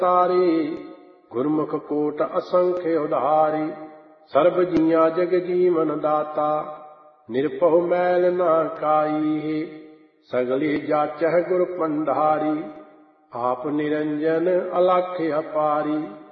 ਤਾਰੀ। ਗੁਰਮੁਖ ਕੋਟ ਅਸੰਖ ਉਧਾਰੀ। ਸਰਬ ਜੀਆਂ ਜਗ ਜੀਵਨ ਦਾਤਾ। ਨਿਰਭਉ ਮੈਲ ਨਾ ਕਾਈ। ਸਗਲੀ ਜਾਚਹਿ ਗੁਰ ਪੰਡਾਰੀ। ਆਪ ਨਿਰੰਜਨ ਅਲਖ ਅਪਾਰੀ।